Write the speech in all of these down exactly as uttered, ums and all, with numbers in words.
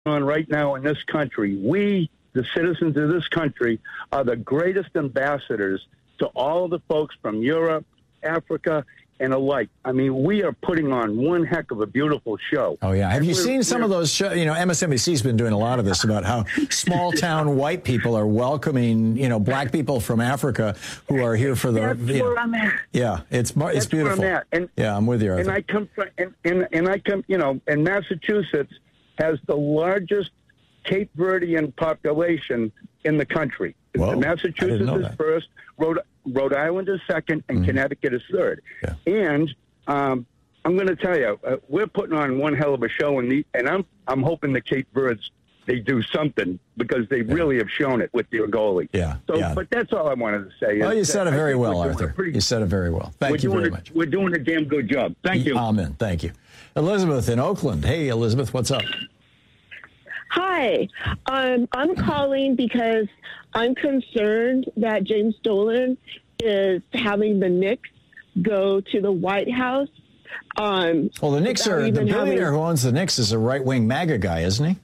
on right now in this country. We, the citizens of this country, are the greatest ambassadors to all of the folks from Europe, Africa, and alike. I mean, we are putting on one heck of a beautiful show. Oh, yeah. Have and you seen some of those shows? You know, M S N B C's been doing a lot of this about how small-town white people are welcoming, you know, black people from Africa who are here for the... That's you know, where I'm at. Yeah, it's, it's That's beautiful. Where I'm at. And, yeah, I'm with you, Arthur. And I come from... And, and, and I come, you know, and Massachusetts has the largest Cape Verdean population in the country. Whoa, Massachusetts is that. first, Rhode, Rhode Island is second, and mm-hmm. Connecticut is third. Yeah. And um, I'm going to tell you, uh, we're putting on one hell of a show, in the, and I'm I'm hoping the Cape Verdes, they do something, because they yeah. really have shown it with their goalie. Yeah. So, yeah. But that's all I wanted to say. Well, you said it very well, Arthur. Pretty, you said it very well. Thank you very a, much. We're doing a damn good job. Thank you. Amen. Thank you. Elizabeth in Oakland. Hey, Elizabeth, what's up? Hi, um, I'm calling because I'm concerned that James Dolan is having the Knicks go to the White House. Um, well, the Knicks are, the billionaire having, who owns the Knicks is a right-wing MAGA guy, isn't he?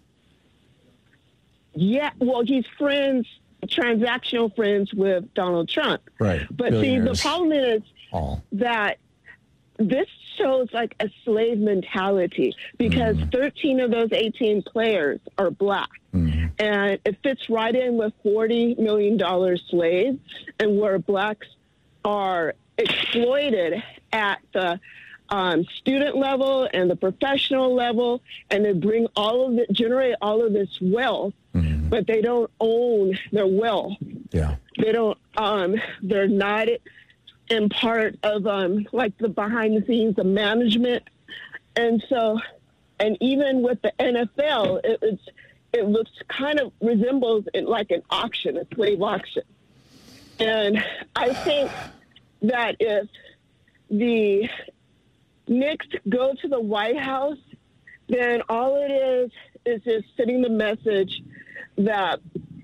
Yeah, well, he's friends, transactional friends with Donald Trump. Right. But see, the problem is All. that this shows like a slave mentality, because mm-hmm. thirteen of those eighteen players are black. Mm-hmm. And it fits right in with forty million dollars slaves, and where blacks are exploited at the um, student level and the professional level, and they bring all of it, generate all of this wealth, mm-hmm. but they don't own their wealth. Yeah. They don't, um, they're not in part of um, like the behind the scenes, the management. And so, and even with the N F L, it, it's, it looks kind of resembles it like an auction, a slave auction. And I think that if the Knicks go to the White House, then all it is is just sending the message that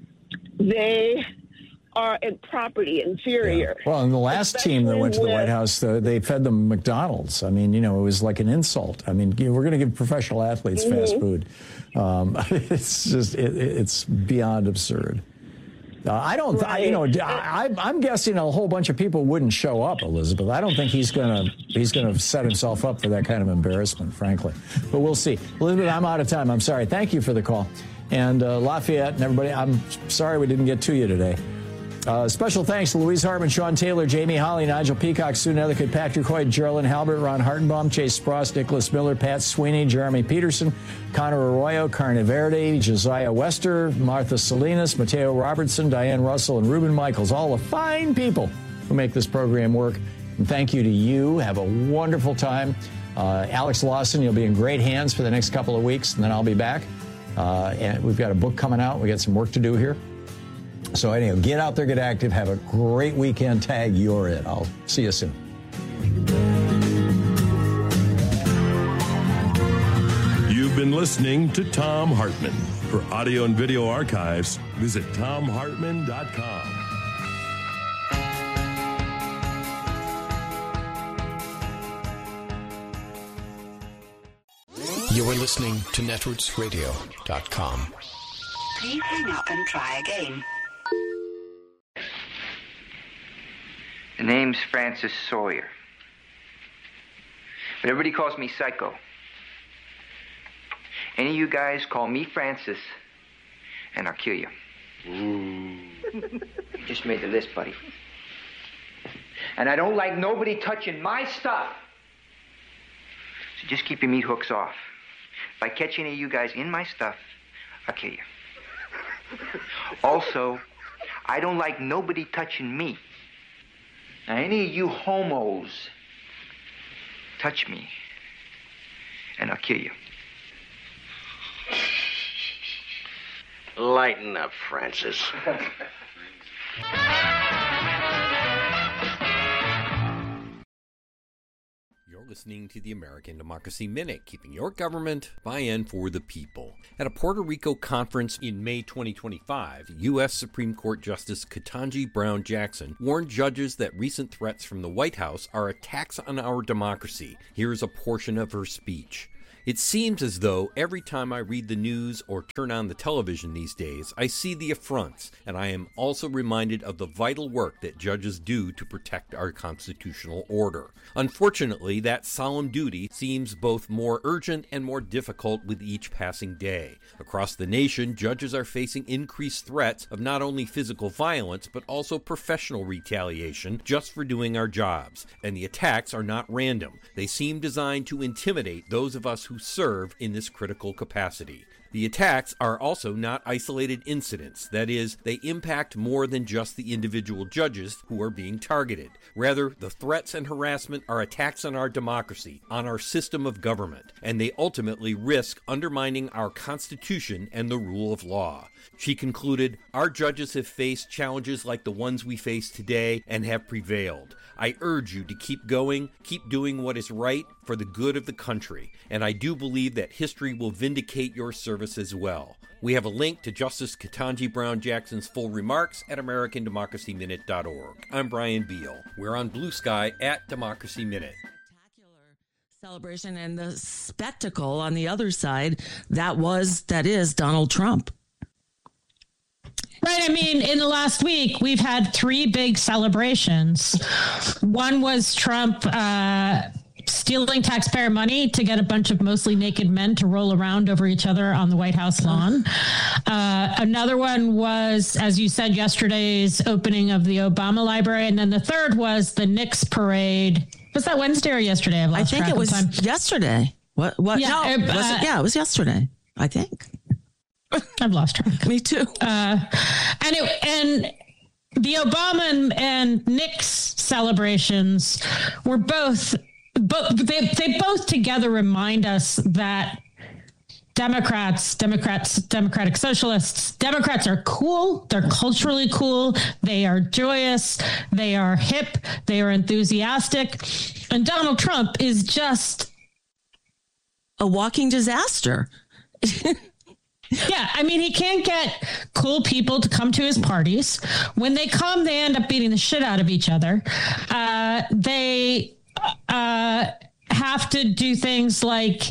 they are in property inferior. Yeah. Well, and the last Especially team that went to the with, White House, uh, they fed them McDonald's. I mean, you know, it was like an insult. I mean, we're going to give professional athletes mm-hmm. fast food. Um, it's just, it, it's beyond absurd. Uh, I don't, right. I, you know, I, I'm guessing a whole bunch of people wouldn't show up, Elizabeth. I don't think he's going to, he's going to set himself up for that kind of embarrassment, frankly. But we'll see. Elizabeth, I'm out of time. I'm sorry. Thank you for the call. And uh, Lafayette and everybody, I'm sorry we didn't get to you today. Uh, special thanks to Louise Hartman, Sean Taylor, Jamie Holly, Nigel Peacock, Sue Nethercutt, Patrick Hoyt, Geraldine Halbert, Ron Hartenbaum, Chase Spross, Nicholas Miller, Pat Sweeney, Jeremy Peterson, Connor Arroyo, Carne Verde, Josiah Wester, Martha Salinas, Mateo Robertson, Diane Russell, and Ruben Michaels, all the fine people who make this program work. And thank you to you. Have a wonderful time. Uh, Alex Lawson, you'll be in great hands for the next couple of weeks, and then I'll be back. Uh, and we've got a book coming out. We got some work to do here. So anyway, get out there, get active, have a great weekend. Tag You're It. I'll see you soon. You've been listening to Thom Hartmann. For audio and video archives, visit thom hartmann dot com. You are listening to netroots radio dot com. Please hang up and try again. The name's Francis Sawyer. But everybody calls me Psycho. Any of you guys call me Francis, and I'll kill you. Ooh. You just made the list, buddy. And I don't like nobody touching my stuff. So just keep your meat hooks off. If I catch any of you guys in my stuff, I'll kill you. Also, I don't like nobody touching me. Now, any of you homos touch me, and I'll kill you. Lighten up, Francis. You're listening to the American Democracy Minute, keeping your government by and for the people. At a Puerto Rico conference in May twenty twenty-five, U S Supreme Court Justice Ketanji Brown Jackson warned judges that recent threats from the White House are attacks on our democracy. Here's a portion of her speech. It seems as though every time I read the news or turn on the television these days, I see the affronts, and I am also reminded of the vital work that judges do to protect our constitutional order. Unfortunately, that solemn duty seems both more urgent and more difficult with each passing day. Across the nation, judges are facing increased threats of not only physical violence, but also professional retaliation just for doing our jobs. And the attacks are not random. They seem designed to intimidate those of us who serve in this critical capacity. The attacks are also not isolated incidents. That is, they impact more than just the individual judges who are being targeted. Rather, the threats and harassment are attacks on our democracy, on our system of government, and they ultimately risk undermining our Constitution and the rule of law. She concluded, "Our judges have faced challenges like the ones we face today and have prevailed. I urge you to keep going, keep doing what is right for the good of the country, and I do believe that history will vindicate your service as well." We have a link to Justice Ketanji Brown Jackson's full remarks at American Democracy Minute dot org. I'm Brian Beal. We're on Blue Sky at Democracy Minute. Celebration and the spectacle on the other side, that was, that is Donald Trump. Right. I mean, in the last week, we've had three big celebrations. One was Trump uh, stealing taxpayer money to get a bunch of mostly naked men to roll around over each other on the White House lawn. Uh, another one was, as you said, yesterday's opening of the Obama Library. And then the third was the Knicks parade. Was that Wednesday or yesterday? I've lost I think track it was of time. yesterday. What? What? Yeah, no, uh, was it? Yeah, it was yesterday, I think. I've lost track. Me too. Uh, and it, and the Obama and, and Knicks celebrations were both, both they they both together remind us that Democrats, Democrats, Democratic Socialists, Democrats are cool. They're culturally cool. They are joyous. They are hip. They are enthusiastic. And Donald Trump is just a walking disaster. Yeah, I mean, he can't get cool people to come to his parties. When they come, they end up beating the shit out of each other. Uh, they uh, have to do things like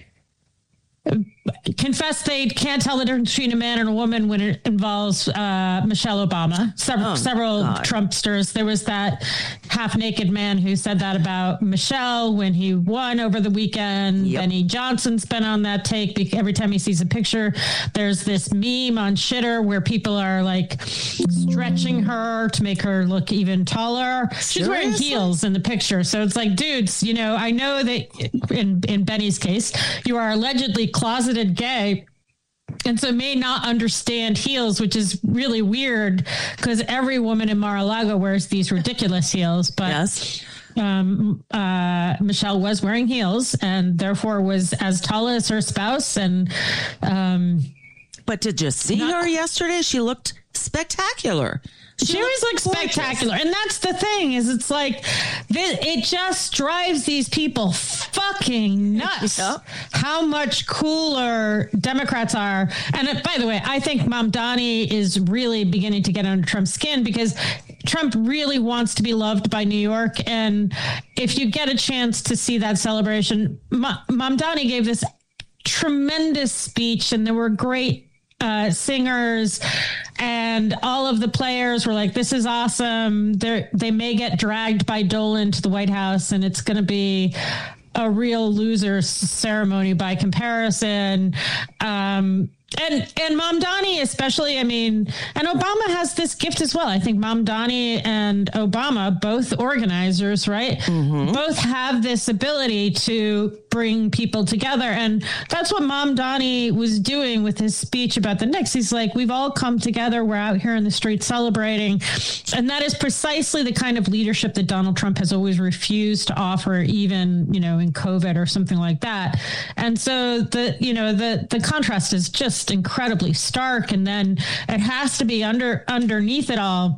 confess they can't tell the difference between a man and a woman when it involves uh, Michelle Obama. Several, oh, several Trumpsters. There was that half-naked man who said that about Michelle when he won over the weekend. Yep. Benny Johnson's been on that take. Every time he sees a picture, there's this meme on Shitter where people are like stretching her to make her look even taller. Seriously? She's wearing heels in the picture. So it's like, dudes, you know, I know that in, in Benny's case, you are allegedly closeted gay and so may not understand heels, which is really weird because every woman in Mar-a-Lago wears these ridiculous heels. But yes. um, uh, Michelle was wearing heels and therefore was as tall as her spouse. And um, but did you see not- her yesterday? She looked spectacular. She, she always looks spectacular. And that's the thing is it's like th- it just drives these people fucking nuts yep. how much cooler Democrats are. And uh, by the way, I think Mamdani is really beginning to get under Trump's skin because Trump really wants to be loved by New York. And if you get a chance to see that celebration, Ma- Mamdani gave this tremendous speech and there were great Uh, singers and all of the players were like, this is awesome. They they may get dragged by Dolan to the White House and it's going to be a real loser ceremony by comparison. Um, and, and Mamdani especially, I mean, and Obama has this gift as well. I think Mamdani and Obama, both organizers, right? Mm-hmm. Both have this ability to bring people together. And that's what Mamdani was doing with his speech about the Knicks. He's like, we've all come together. We're out here in the street celebrating. And that is precisely the kind of leadership that Donald Trump has always refused to offer, even, you know, in COVID or something like that. And so the, you know, the, the contrast is just incredibly stark. And then it has to be under underneath it all.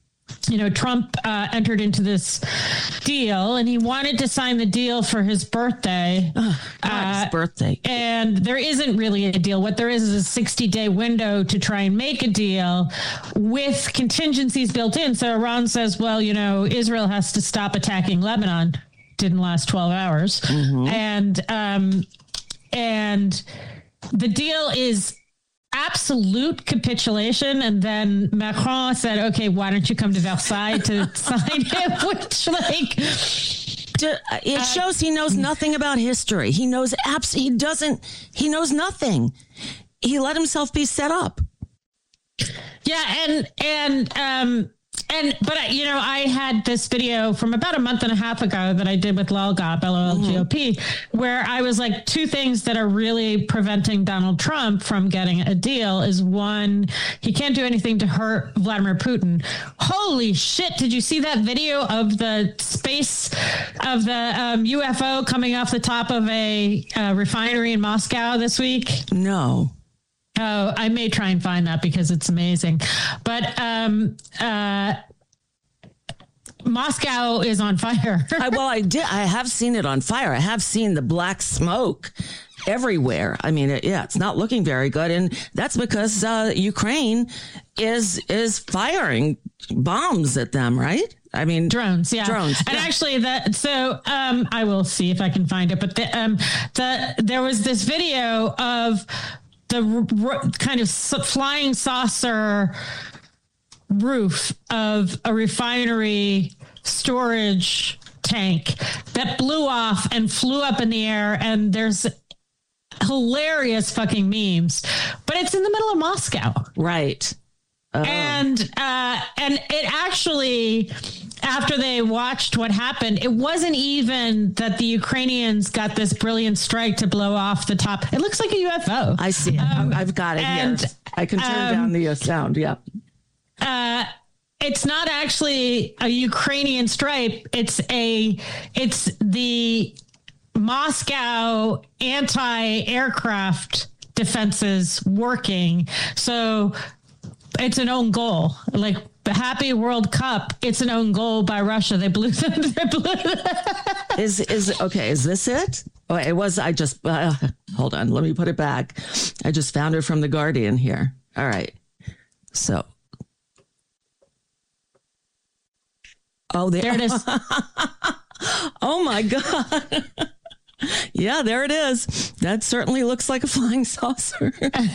You know, Trump uh, entered into this deal and he wanted to sign the deal for his birthday. Oh, God, uh, his birthday. And there isn't really a deal. What there is is a sixty day window to try and make a deal with contingencies built in. So Iran says, well, you know, Israel has to stop attacking Lebanon. Didn't last twelve hours. Mm-hmm. And, um, and the deal is absolute capitulation. And then Macron said, okay, why don't you come to Versailles to sign it? Which, like, it shows he knows nothing about history. He knows abs- he doesn't, he knows nothing. He let himself be set up. Yeah. And, and, um, And, but, you know, I had this video from about a month and a half ago that I did with Lolgop, L O L G O P, mm-hmm. where I was like, two things that are really preventing Donald Trump from getting a deal is one, he can't do anything to hurt Vladimir Putin. Holy shit. Did you see that video of the space of the um, U F O coming off the top of a uh, refinery in Moscow this week? No. Oh, I may try and find that because it's amazing. But um, uh, Moscow is on fire. I, well, I did. I have seen it on fire. I have seen the black smoke everywhere. I mean, it, yeah, it's not looking very good. And that's because uh, Ukraine is is firing bombs at them, right? I mean, drones, yeah, drones. And yeah. actually, that so um, I will see if I can find it. But the, um, the there was this video of the r- kind of flying saucer roof of a refinery storage tank that blew off and flew up in the air. And there's hilarious fucking memes, but it's in the middle of Moscow. Right. Oh. And, uh, and it actually, after they watched what happened, it wasn't even that the Ukrainians got this brilliant strike to blow off the top. It looks like a U F O. I see it. Um, I've got it and, here. I can turn um, down the uh, sound. Yeah. Uh, it's not actually a Ukrainian strike. It's a, it's the Moscow anti-aircraft defenses working. So it's an own goal. Like the Happy World Cup, it's an own goal by Russia. They blew them. They blew them. Is is okay? Is this it? Oh, it was. I just uh, hold on. Let me put it back. I just found it from The Guardian here. All right. So, oh, there, there it is. Oh my God. Yeah, there it is. That certainly looks like a flying saucer.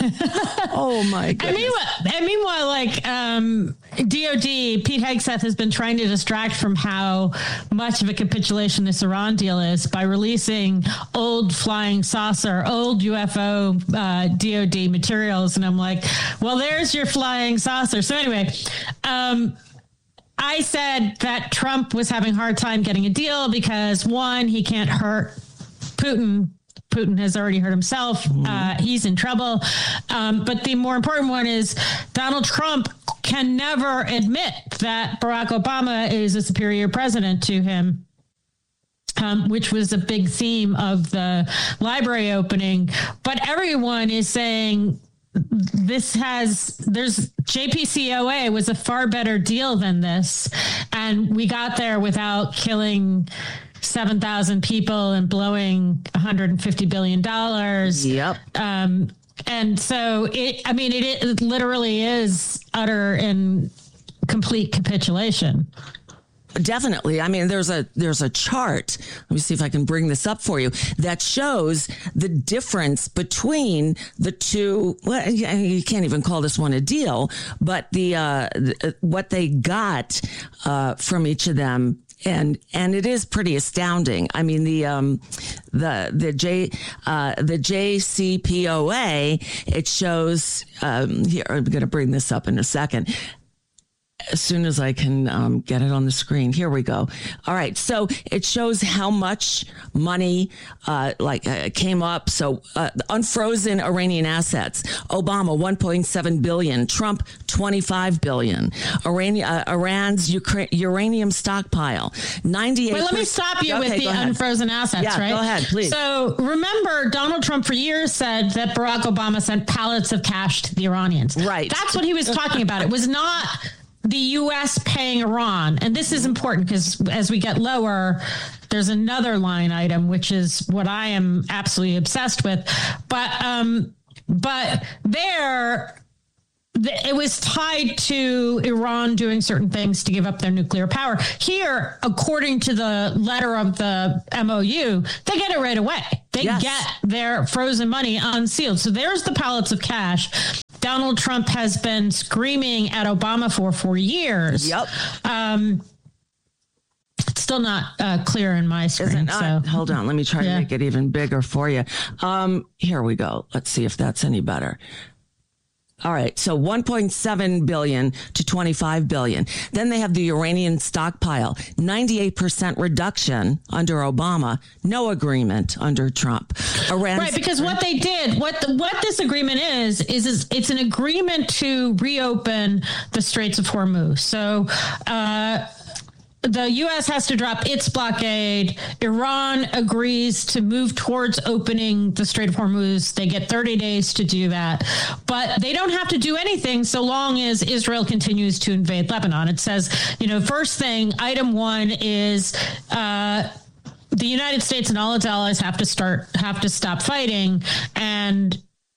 Oh my goodness. And meanwhile, and meanwhile like um, D O D, Pete Hegseth has been trying to distract from how much of a capitulation this Iran deal is by releasing old flying saucer, old U F O uh, D O D materials. And I'm like, well, there's your flying saucer. So anyway, um, I said that Trump was having a hard time getting a deal because, one, he can't hurt Putin. Putin has already hurt himself. Mm-hmm. Uh, he's in trouble. Um, but the more important one is Donald Trump can never admit that Barack Obama is a superior president to him, um, which was a big theme of the library opening. But everyone is saying this has, there's J P C O A was a far better deal than this. And we got there without killing seven thousand people and blowing one hundred fifty billion dollars. Yep. Um, and so it, I mean, it, it literally is utter and complete capitulation. Definitely. I mean, there's a there's a chart. Let me see if I can bring this up for you that shows the difference between the two. Well, you can't even call this one a deal, but the uh, what they got uh, from each of them. And and it is pretty astounding. I mean, the um, the the J uh, the J C P O A, it shows um, here. I'm going to bring this up in a second. As soon as I can um, get it on the screen. Here we go. All right. So it shows how much money uh, like uh, came up. So uh, unfrozen Iranian assets. Obama, one point seven billion. Trump, twenty-five billion. Iran, uh, Iran's Ukra- uranium stockpile, ninety-eight. But let me stop you okay, with the unfrozen assets, yeah, right? Go ahead, please. So remember, Donald Trump for years said that Barack Obama sent pallets of cash to the Iranians. Right. That's what he was talking about. It was not the U S paying Iran. And this is important because as we get lower, there's another line item, which is what I am absolutely obsessed with. But, um, but there, it was tied to Iran doing certain things to give up their nuclear power. Here, according to the letter of the M O U, they get it right away. They yes. get their frozen money unsealed. So there's the pallets of cash Donald Trump has been screaming at Obama for for years. Yep. Um, it's still not uh, clear in my screen. Isn't, uh, so. Hold on. Let me try yeah. to make it even bigger for you. Um, here we go. Let's see if that's any better. All right. So one point seven billion to twenty-five billion. Then they have the Iranian stockpile, ninety-eight percent reduction under Obama, no agreement under Trump. Iran's- right. Because what they did, what the, what this agreement is, is, is it's an agreement to reopen the Straits of Hormuz. So, uh, the U S has to drop its blockade. Iran agrees to move towards opening the Strait of Hormuz. They get thirty days to do that. But they don't have to do anything so long as Israel continues to invade Lebanon. It says, you know, first thing, item one is uh, the United States and all its allies have to start, have to stop fighting. And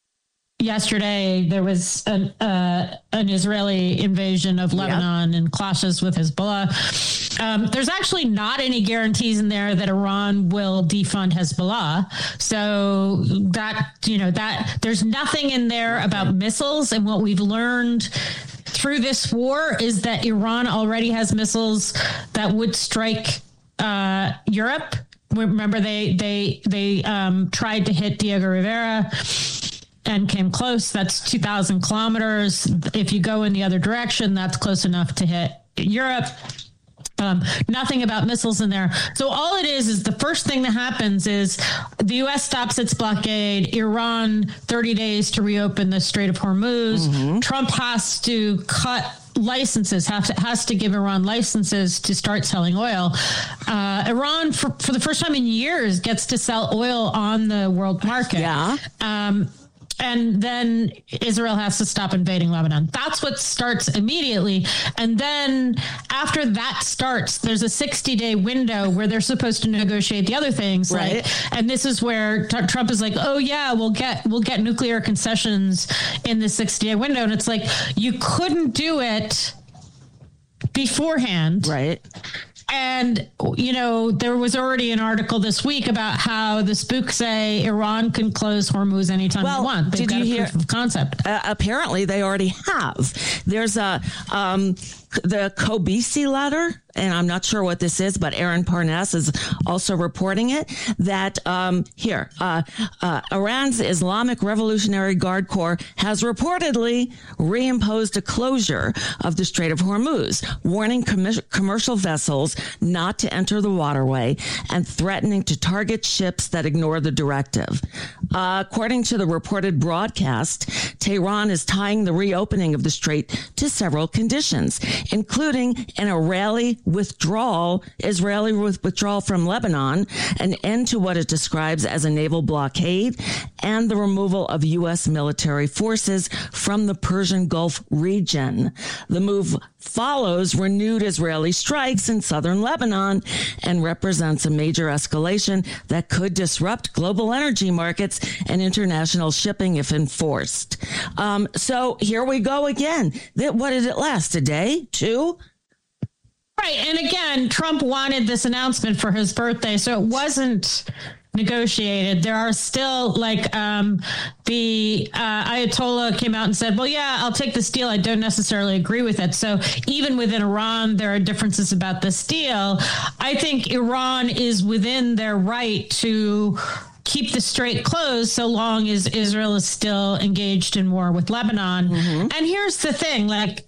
yesterday, there was an, uh, an Israeli invasion of Lebanon yep. and clashes with Hezbollah. Um, there's actually not any guarantees in there that Iran will defund Hezbollah. So that, you know, that there's nothing in there about missiles. And what we've learned through this war is that Iran already has missiles that would strike uh, Europe. Remember, they they they um, tried to hit Diego Rivera and came close. That's two thousand kilometers. If you go in the other direction, that's close enough to hit Europe. Um, nothing about missiles in there. So all it is, is the first thing that happens is the U S stops its blockade, Iran, thirty days to reopen the Strait of Hormuz. Mm-hmm. Trump has to cut licenses, have to, has to give Iran licenses to start selling oil. Uh, Iran, for, for the first time in years, gets to sell oil on the world market. Yeah. Um, And then Israel has to stop invading Lebanon. That's what starts immediately. And then after that starts, there's a sixty-day window where they're supposed to negotiate the other things. Right. Like, and this is where t- Trump is like, oh, yeah, we'll get we'll get nuclear concessions in the sixty-day window. And it's like, you couldn't do it beforehand. Right. And, you know, there was already an article this week about how the spooks say Iran can close Hormuz anytime well, they want. They've did got you a hear, proof of concept. Uh, apparently, they already have. There's a um, the Kobesi letter, and I'm not sure what this is, but Aaron Parnas is also reporting it, that um, here, uh, uh, Iran's Islamic Revolutionary Guard Corps has reportedly reimposed a closure of the Strait of Hormuz, warning com- commercial vessels not to enter the waterway and threatening to target ships that ignore the directive. Uh, according to the reported broadcast, Tehran is tying the reopening of the strait to several conditions, including an Israeli withdrawal, Israeli withdrawal from Lebanon, an end to what it describes as a naval blockade, and the removal of U S military forces from the Persian Gulf region. The move follows renewed Israeli strikes in southern Lebanon and represents a major escalation that could disrupt global energy markets and international shipping if enforced. Um, so here we go again. What did it last? A day? Two? Right. And again, Trump wanted this announcement for his birthday, so it wasn't negotiated. There are still like um, the uh, Ayatollah came out and said, well, yeah, I'll take this deal. I don't necessarily agree with it. So even within Iran, there are differences about this deal. I think Iran is within their right to keep the strait closed so long as Israel is still engaged in war with Lebanon. Mm-hmm. And here's the thing, like,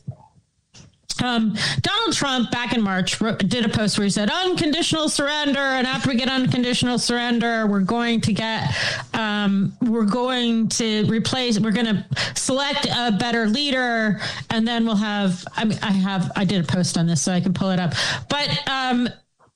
Um, Donald Trump back in March wrote, did a post where he said unconditional surrender. And after we get unconditional surrender, we're going to get, um, we're going to replace, we're going to select a better leader. And then we'll have, I mean, I have, I did a post on this so I can pull it up, but, um,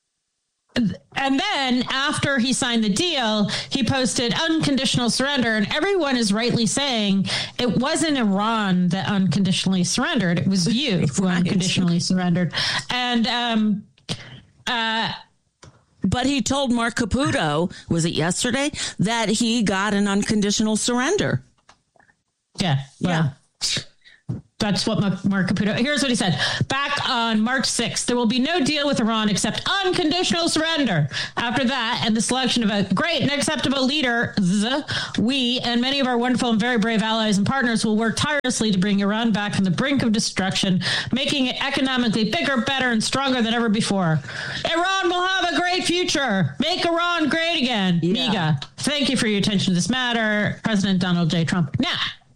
and then after he signed the deal, he posted unconditional surrender. And everyone is rightly saying it wasn't Iran that unconditionally surrendered. It was you who right. unconditionally surrendered. And, um, uh, but he told Mark Caputo, was it yesterday, that he got an unconditional surrender. Yeah. Yeah. That's what Mark Caputo. Here's what he said. Back on March sixth, there will be no deal with Iran except unconditional surrender. After that, and the selection of a great and acceptable leader, we and many of our wonderful and very brave allies and partners will work tirelessly to bring Iran back from the brink of destruction, making it economically bigger, better, and stronger than ever before. Iran will have a great future. Make Iran great again. Yeah. MIGA. Thank you for your attention to this matter, President Donald J. Trump. Now,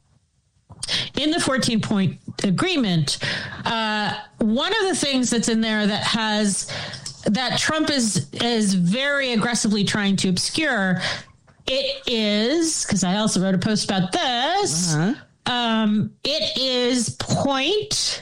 in the fourteen-point agreement, uh, one of the things that's in there that has that Trump is is very aggressively trying to obscure, it is, because I also wrote a post about this, uh-huh. um, it is point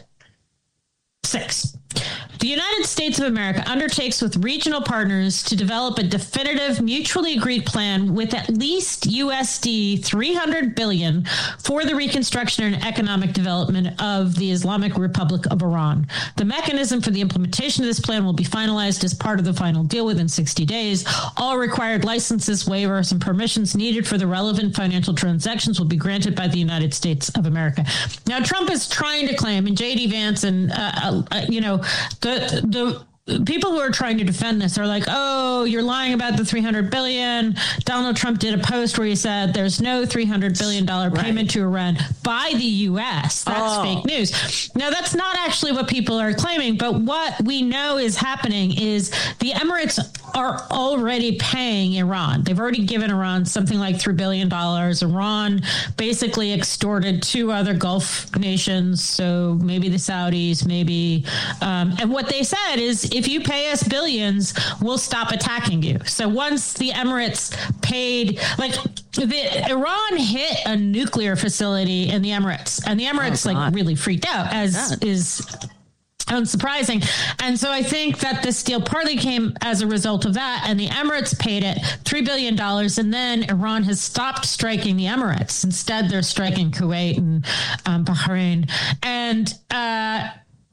six. The United States of America undertakes with regional partners to develop a definitive, mutually agreed plan with at least U S D three hundred billion dollars for the reconstruction and economic development of the Islamic Republic of Iran. The mechanism for the implementation of this plan will be finalized as part of the final deal within sixty days. All required licenses, waivers, and permissions needed for the relevant financial transactions will be granted by the United States of America. Now, Trump is trying to claim, and J D Vance and, uh, uh, you know, the The people who are trying to defend this are like, oh, you're lying about the three hundred billion dollars. Donald Trump did a post where he said there's no three hundred billion dollars right. payment to Iran by the U S. That's oh. fake news. Now, that's not actually what people are claiming, but what we know is happening is the Emirates are already paying Iran. They've already given Iran something like three billion dollars. Iran basically extorted two other Gulf nations, so maybe the Saudis, maybe. Um, and what they said is, if you pay us billions, we'll stop attacking you. So once the Emirates paid, like the, Iran hit a nuclear facility in the Emirates, and the Emirates oh, like really freaked out, as yeah. is unsurprising. And so I think that this deal partly came as a result of that, and the Emirates paid it three billion dollars, and then Iran has stopped striking the Emirates. Instead, they're striking Kuwait and um, Bahrain. And, uh,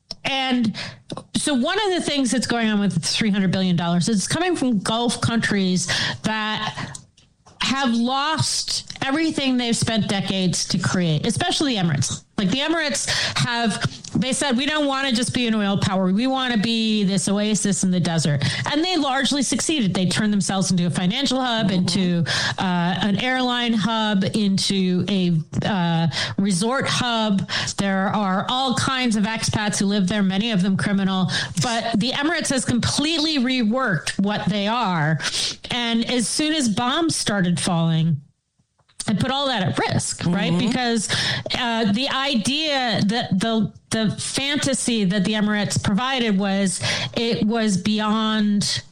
And so one of the things that's going on with three hundred billion dollars is it's coming from Gulf countries that have lost everything they've spent decades to create, especially the Emirates. Like the Emirates have, they said, we don't want to just be an oil power. We want to be this oasis in the desert. And they largely succeeded. They turned themselves into a financial hub, mm-hmm. into uh, an airline hub, into a uh, resort hub. There are all kinds of expats who live there, many of them criminal. But the Emirates has completely reworked what they are. And as soon as bombs started falling, and put all that at risk, right? Mm-hmm. Because uh, the idea that the the fantasy that the Emirates provided was it was beyond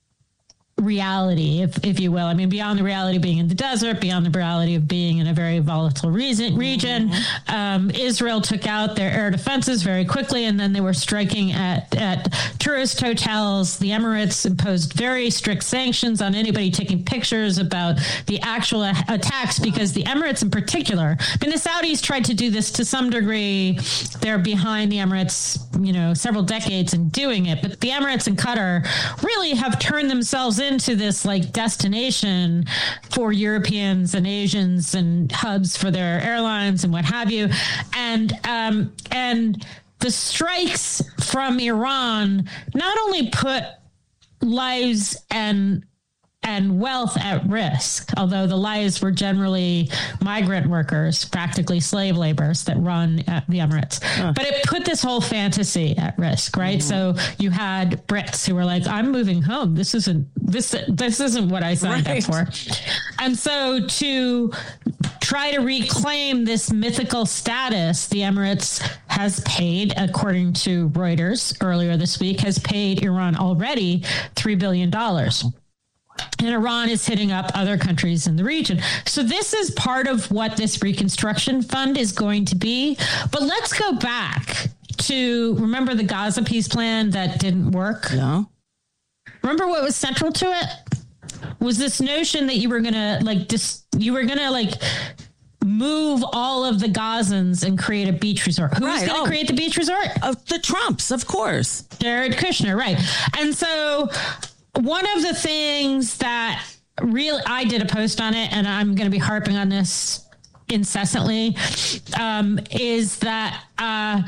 reality, if if you will. I mean, beyond the reality of being in the desert, beyond the reality of being in a very volatile region. region. Mm-hmm. Um, Israel took out their air defenses very quickly, and then they were striking at, at tourist hotels. The Emirates imposed very strict sanctions on anybody taking pictures about the actual a- attacks, because the Emirates in particular, I mean, the Saudis tried to do this to some degree. They're behind the Emirates, you know, several decades in doing it. But the Emirates and Qatar really have turned themselves into this like destination for Europeans and Asians and hubs for their airlines and what have you. And, um, and the strikes from Iran not only put lives and and wealth at risk, although the lives were generally migrant workers, practically slave laborers that run at the Emirates. Huh. But it put this whole fantasy at risk, right? Mm-hmm. So you had Brits who were like, I'm moving home. This isn't this this isn't what I signed right. up for. And so to try to reclaim this mythical status, the Emirates has paid, according to Reuters earlier this week, has paid Iran already three billion dollars. And Iran is hitting up other countries in the region. So this is part of what this reconstruction fund is going to be. But let's go back to, remember the Gaza peace plan that didn't work? No. Remember what was central to it? Was this notion that you were going to like, dis- you were going to like move all of the Gazans and create a beach resort. Who's right. going to oh. create the beach resort? Uh, the Trumps, of course. Jared Kushner, right. And so one of the things that really, I did a post on it, and I'm going to be harping on this incessantly, um, is that uh,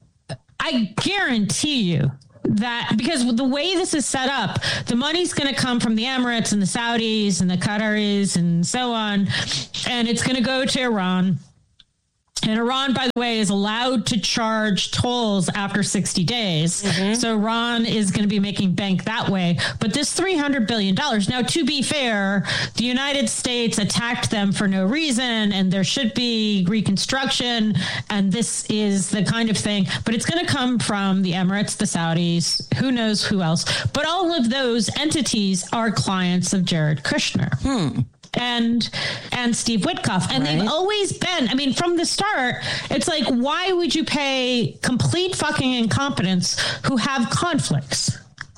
I guarantee you that because the way this is set up, the money's going to come from the Emirates and the Saudis and the Qataris and so on, and it's going to go to Iran. And Iran, by the way, is allowed to charge tolls after sixty days. Mm-hmm. So Iran is going to be making bank that way. But this three hundred billion dollars, now, to be fair, the United States attacked them for no reason, and there should be reconstruction. And this is the kind of thing. But it's going to come from the Emirates, the Saudis, who knows who else. But all of those entities are clients of Jared Kushner. Hmm. and and Steve Witkoff. And right. they've always been, I mean, from the start, it's like, why would you pay complete fucking incompetents who have conflicts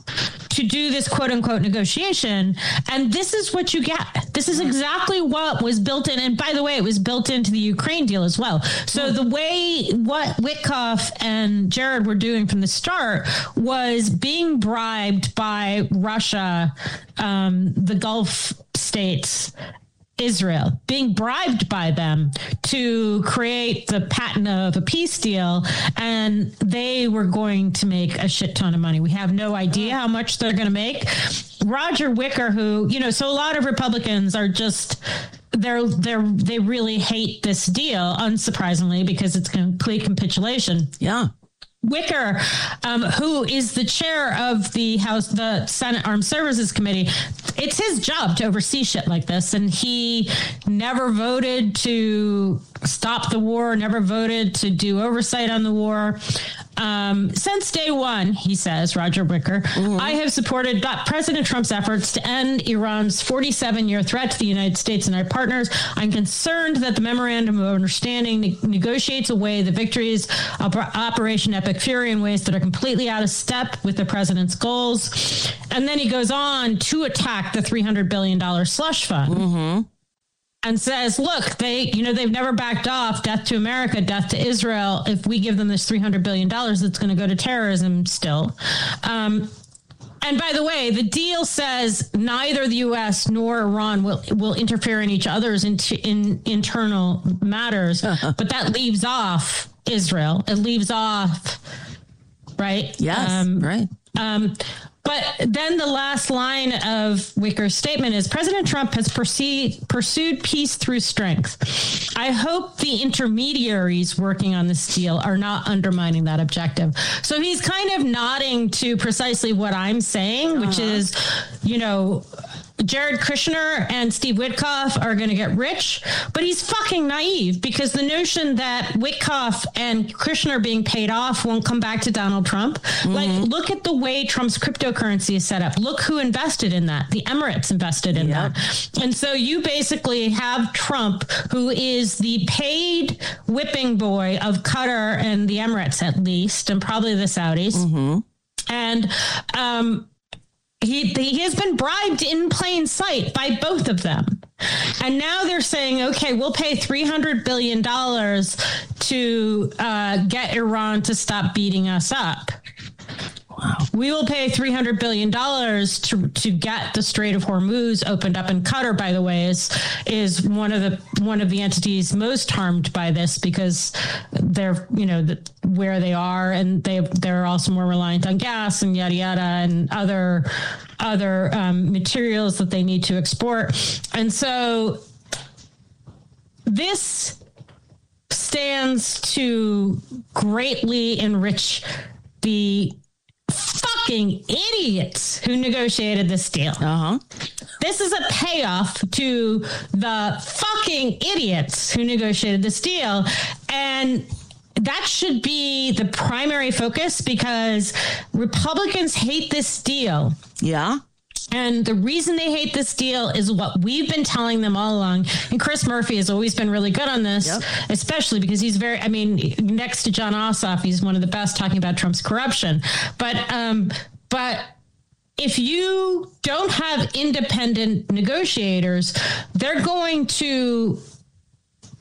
to do this quote unquote negotiation? And this is what you get. This is exactly what was built in. And by the way, it was built into the Ukraine deal as well. So the way what Witkoff and Jared were doing from the start was being bribed by Russia, um, the Gulf states, Israel, being bribed by them to create the patent of a peace deal, and they were going to make a shit ton of money. We have no idea how much they're going to make. Roger Wicker, who, you know, so a lot of Republicans are just, they're, they're, they really hate this deal, unsurprisingly, because it's complete capitulation. Yeah. Wicker, um, who is the chair of the House, the Senate Armed Services Committee, it's his job to oversee shit like this. And he never voted to stop the war, never voted to do oversight on the war. Um, since day one, he says, Roger Wicker, mm-hmm. I have supported President Trump's efforts to end Iran's forty-seven year threat to the United States and our partners. I'm concerned that the Memorandum of Understanding ne- negotiates away the victories of Operation Epic Fury in ways that are completely out of step with the president's goals. And then he goes on to attack the three hundred billion dollars slush fund. Mm-hmm. And says, look, they, you know, they've never backed off. Death to America, death to Israel. If we give them this three hundred billion dollars, it's going to go to terrorism still. Um, and by the way, the deal says neither the U S nor Iran will will interfere in each other's in, in internal matters. But that leaves off Israel. It leaves off, right? Yes, um, right. Um, But then the last line of Wicker's statement is, President Trump has pursued, pursued peace through strength. I hope the intermediaries working on this deal are not undermining that objective. So he's kind of nodding to precisely what I'm saying, which uh-huh. is, you know, Jared Kushner and Steve Witkoff are going to get rich, but he's fucking naive, because the notion that Witkoff and Kushner being paid off won't come back to Donald Trump. Mm-hmm. Like, look at the way Trump's cryptocurrency is set up. Look who invested in that. The Emirates invested in yep. that. And so you basically have Trump, who is the paid whipping boy of Qatar and the Emirates, at least, and probably the Saudis. Mm-hmm. And, um, He, he has been bribed in plain sight by both of them. And now they're saying, okay, we'll pay three hundred billion dollars to uh, get Iran to stop beating us up. Wow. We will pay three hundred billion dollars to to get the Strait of Hormuz opened up. And Qatar, by the way, is is one of the one of the entities most harmed by this, because they're, you know, the, where they are, and they they're also more reliant on gas and yada yada and other other um, materials that they need to export. And so this stands to greatly enrich the fucking idiots who negotiated this deal. Uh-huh. This is a payoff to the fucking idiots who negotiated this deal. And that should be the primary focus, because Republicans hate this deal. Yeah. And the reason they hate this deal is what we've been telling them all along. And Chris Murphy has always been really good on this, yep. especially because he's very, I mean, next to John Ossoff, he's one of the best talking about Trump's corruption. But, um, but if you don't have independent negotiators, they're going to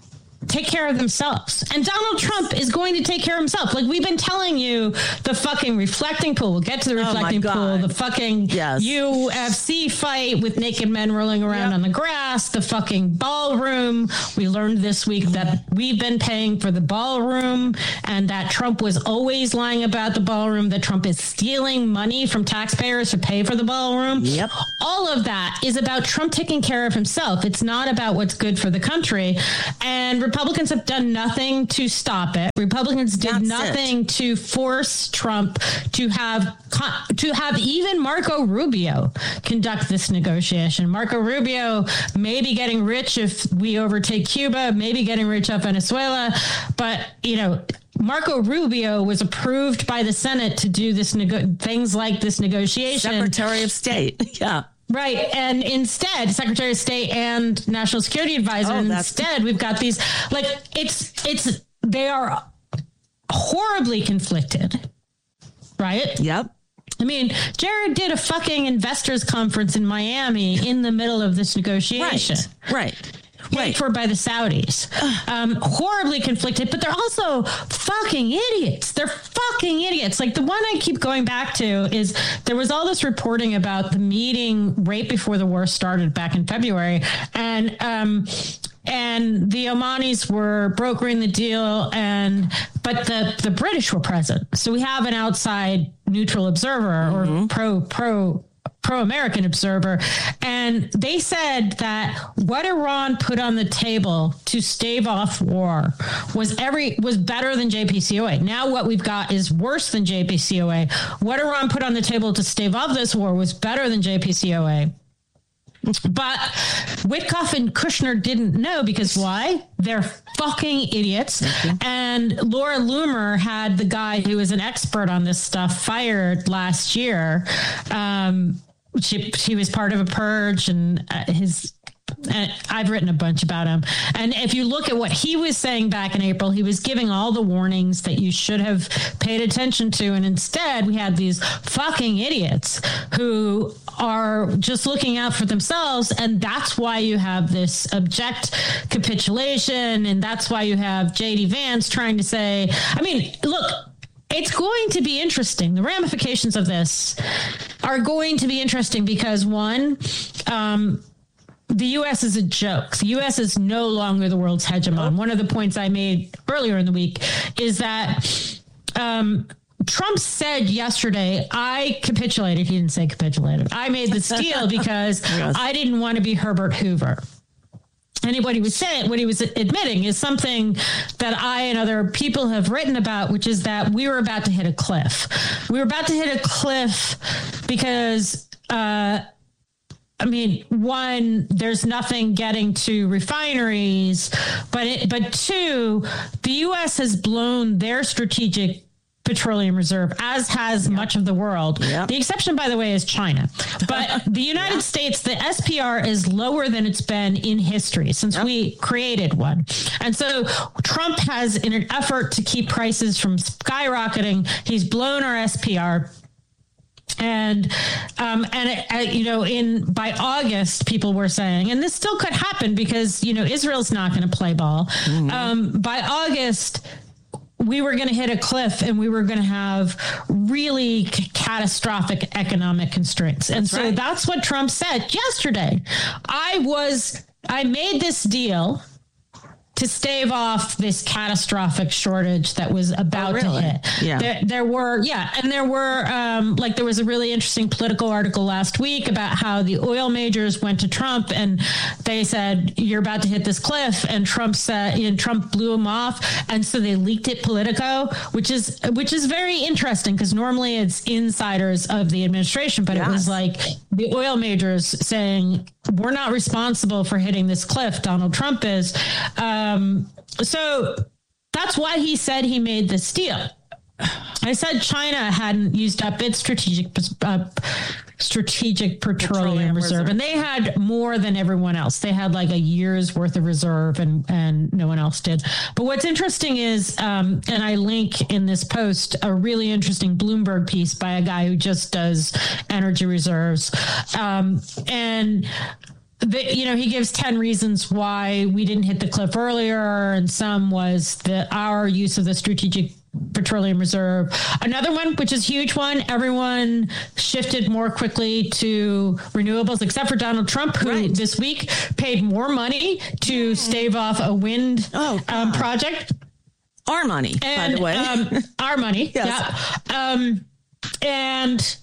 take care of themselves. And Donald Trump is going to take care of himself. Like we've been telling you, the fucking reflecting pool. We'll get to the reflecting oh pool. The fucking yes. U F C fight with naked men rolling around yep. on the grass. The fucking ballroom. We learned this week that we've been paying for the ballroom and that Trump was always lying about the ballroom, that Trump is stealing money from taxpayers to pay for the ballroom. Yep. All of that is about Trump taking care of himself. It's not about what's good for the country. And Republicans have done nothing to stop it. Republicans did That's nothing it. to force Trump to have to have even Marco Rubio conduct this negotiation. Marco Rubio may be getting rich if we overtake Cuba, maybe getting rich off Venezuela, but you know, Marco Rubio was approved by the Senate to do this nego- things like this negotiation. Secretary of State, yeah. Right. And instead, Secretary of State and National Security Advisor, oh, and instead we've got these, like, it's, it's, they are horribly conflicted, right? Yep. I mean, Jared did a fucking investors conference in Miami in the middle of this negotiation. Right. Right. Paid right. for by the Saudis. Um, horribly conflicted, but they're also fucking idiots. They're fucking idiots. Like the one I keep going back to is there was all this reporting about the meeting right before the war started back in February. And, um, and the Omanis were brokering the deal, and but the, the British were present. So we have an outside neutral observer mm-hmm. or pro pro pro-American observer, and they said that what Iran put on the table to stave off war was every was better than J P C O A. Now what we've got is worse than J P C O A. What Iran put on the table to stave off this war was better than J P C O A. But Witkoff and Kushner didn't know because why? They're fucking idiots. And Laura Loomer had the guy who was an expert on this stuff fired last year. Um, she, she was part of a purge, and uh, his and I've written a bunch about him. And if you look at what he was saying back in April, he was giving all the warnings that you should have paid attention to. And instead, we had these fucking idiots who are just looking out for themselves. And that's why you have this abject capitulation. And that's why you have J D Vance trying to say, I mean, look, it's going to be interesting. The ramifications of this are going to be interesting because, one, um, the U S is a joke. The U S is no longer the world's hegemon. One of the points I made earlier in the week is that um, Trump said yesterday, I capitulated. He didn't say capitulated. I made this deal because yes. I didn't want to be Herbert Hoover. And what he was saying, what he was admitting is something that I and other people have written about, which is that we were about to hit a cliff. We were about to hit a cliff because, uh, I mean, one, there's nothing getting to refineries, but it, but two, the U S has blown their strategic petroleum reserve, as has yep. much of the world. Yep. The exception, by the way, is China. But the United yeah. States, the S P R is lower than it's been in history since yep. we created one. And so Trump has, in an effort to keep prices from skyrocketing, he's blown our S P R. And, um, and, it, uh, you know, in by August, people were saying, and this still could happen because, you know, Israel's not going to play ball. Mm-hmm. Um, by August, we were going to hit a cliff and we were going to have really c- catastrophic economic constraints. And that's so right. that's what Trump said yesterday. I was, I made this deal to stave off this catastrophic shortage that was about oh, really? to hit. Yeah. There, there were, yeah. And there were, um, like there was a really interesting political article last week about how the oil majors went to Trump and they said, you're about to hit this cliff. And Trump said, and Trump blew them off. And so they leaked it Politico, which is, which is very interesting because normally it's insiders of the administration, but yes. it was like the oil majors saying, we're not responsible for hitting this cliff. Donald Trump is. Um, so that's why he said he made this deal. I said China hadn't used up its strategic uh, strategic petroleum, petroleum reserve, reserve, and they had more than everyone else. They had like a year's worth of reserve, and and no one else did. But what's interesting is, um, and I link in this post a really interesting Bloomberg piece by a guy who just does energy reserves, um, and the, you know, he gives ten reasons why we didn't hit the cliff earlier, and some was the our use of the strategic petroleum reserve. Another one, which is a huge one, everyone shifted more quickly to renewables, except for Donald Trump, who right. this week paid more money to stave off a wind oh, um, project. Our money, and, by the way. um, our money, yes. yeah. Um, and,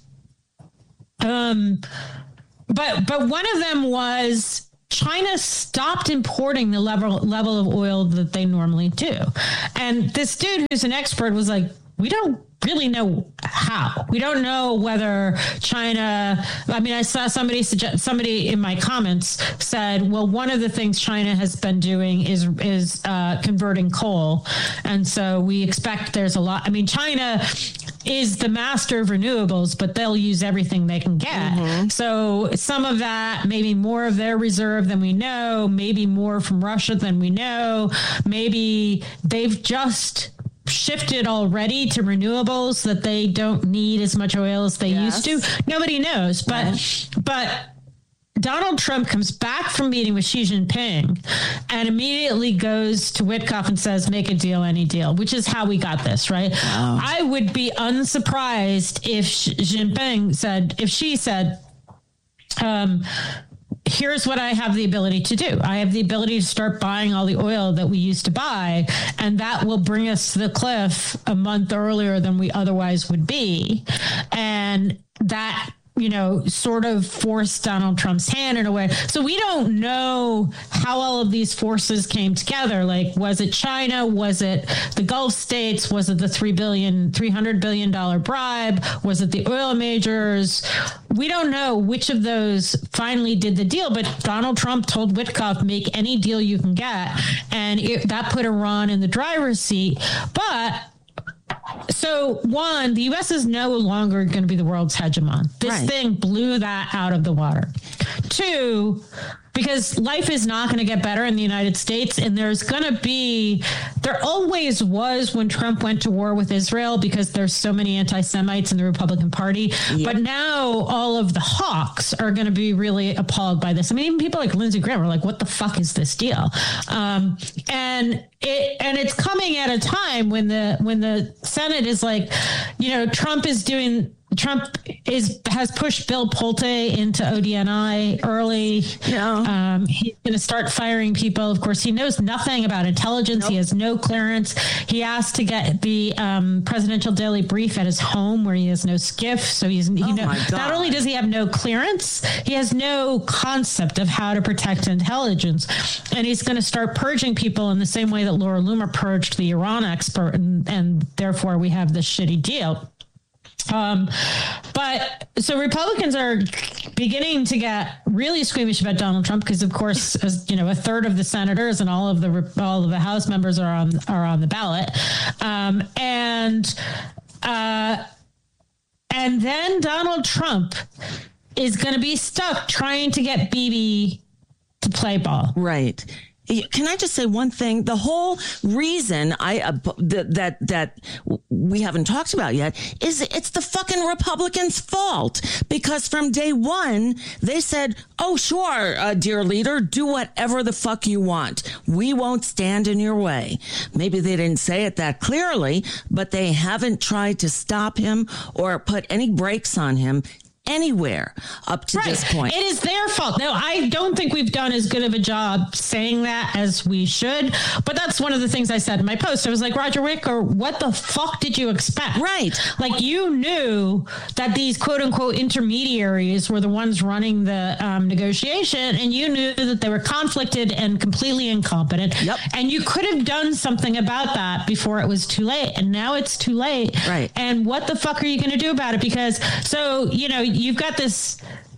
um, but but one of them was China stopped importing the level level of oil that they normally do. And this dude who's an expert was like, we don't really know how. We don't know whether China, I mean, I saw somebody suggest, somebody in my comments said, well, one of the things China has been doing is, is uh, converting coal. And so we expect there's a lot. I mean, China is the master of renewables, but they'll use everything they can get. Mm-hmm. So some of that, maybe more of their reserve than we know, maybe more from Russia than we know. Maybe they've just shifted already to renewables that they don't need as much oil as they yes. used to. Nobody knows, but yes. but Donald Trump comes back from meeting with Xi Jinping and immediately goes to Witkoff and says, make a deal, any deal, which is how we got this, right? Wow. I would be unsurprised if Xi Jinping said, if she said, um, here's what I have the ability to do. I have the ability to start buying all the oil that we used to buy, and that will bring us to the cliff a month earlier than we otherwise would be. And that, you know, sort of forced Donald Trump's hand in a way. So we don't know how all of these forces came together. Like, was it China? Was it the Gulf states? Was it the three billion, three hundred billion dollars bribe? Was it the oil majors? We don't know which of those finally did the deal, but Donald Trump told Witkoff, make any deal you can get. And it, that put Iran in the driver's seat. But so, one, the U S is no longer going to be the world's hegemon. This right. thing blew that out of the water. Two, because life is not going to get better in the United States, and there's going to be, there always was when Trump went to war with Israel because there's so many anti-Semites in the Republican Party. Yep. But now all of the hawks are going to be really appalled by this. I mean, even people like Lindsey Graham are like, what the fuck is this deal? Um, and it, and it's coming at a time when the, when the Senate is like, you know, Trump is doing, Trump is has pushed Bill Pulte into O D N I early. Yeah. Um, he's going to start firing people. Of course, he knows nothing about intelligence. Nope. He has no clearance. He asked to get the um, presidential daily brief at his home where he has no skiff. So he's he oh know, not only does he have no clearance, he has no concept of how to protect intelligence. And he's going to start purging people in the same way that Laura Loomer purged the Iran expert. And, and therefore, we have this shitty deal. Um, but so Republicans are beginning to get really squeamish about Donald Trump because, of course, as you know, a third of the senators and all of the all of the House members are on are on the ballot, um, and uh, and then Donald Trump is going to be stuck trying to get Bibi to play ball, right? Can I just say one thing? The whole reason I uh, that that that we haven't talked about yet is it's the fucking Republicans' fault, because from day one they said, "Oh, sure, uh, dear leader, do whatever the fuck you want. We won't stand in your way." Maybe they didn't say it that clearly, but they haven't tried to stop him or put any brakes on him anywhere up to right. this point. It is their fault. No, I don't think we've done as good of a job saying that as we should. But that's one of the things I said in my post. I was like, Roger Wicker, what the fuck did you expect? Right. Like, you knew that these quote unquote intermediaries were the ones running the um, negotiation, and you knew that they were conflicted and completely incompetent. Yep. And you could have done something about that before it was too late. And now it's too late. Right. And what the fuck are you going to do about it? Because so, you know, you've got this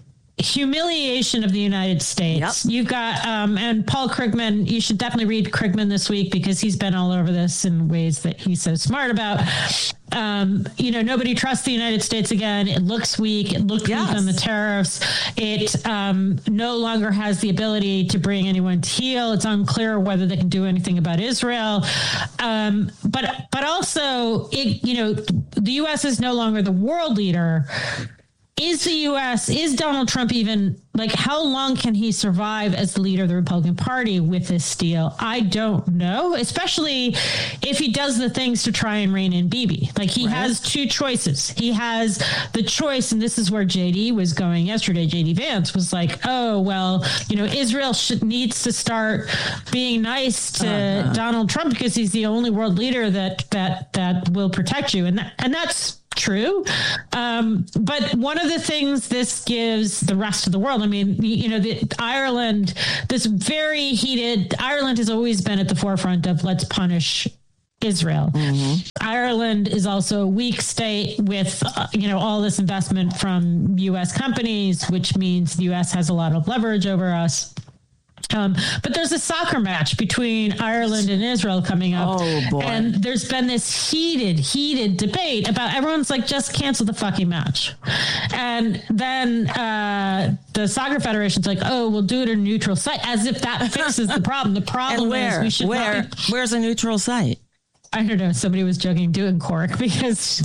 humiliation of the United States. Yep. You've got, um, and Paul Krugman, you should definitely read Krugman this week because he's been all over this in ways that he's so smart about. Um, you know, nobody trusts the United States again. It looks weak. It looked yes. weak on the tariffs. It um, no longer has the ability to bring anyone to heel. It's unclear whether they can do anything about Israel. Um, but, but also, it, you know, the U S is no longer the world leader is the U S, is Donald Trump even, like, how long can he survive as the leader of the Republican Party with this deal? I don't know, especially if he does the things to try and rein in Bibi. Like, he right. has two choices. He has the choice, and this is where J D was going yesterday. J D Vance was like, oh, well, you know, Israel should, needs to start being nice to uh-huh. Donald Trump because he's the only world leader that that that will protect you. And that, and that's true. Um, but one of the things this gives the rest of the world, I mean, you know, the, Ireland, this very heated, Ireland has always been at the forefront of let's punish Israel. Mm-hmm. Ireland is also a weak state with, uh, you know, all this investment from U S companies, which means the U S has a lot of leverage over us. Um, but there's a soccer match between Ireland and Israel coming up. Oh, boy. And there's been this heated, heated debate about everyone's like, just cancel the fucking match. And then uh, the soccer federation's like, oh, we'll do it at a neutral site, as if that fixes the problem. The problem and where, is we should where, not be- where's a neutral site? I don't know. Somebody was joking doing Cork because,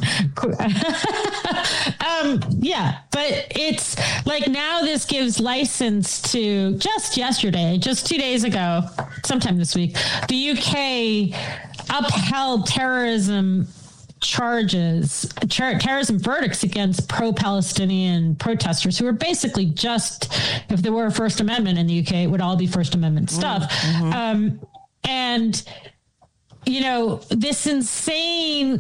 um, yeah, but it's like now this gives license to just yesterday, just two days ago, sometime this week, the U K upheld terrorism charges, ter- terrorism verdicts against pro-Palestinian protesters who were basically just, if there were a First Amendment in the U K, it would all be First Amendment stuff. Mm-hmm. Um, and you know, this insane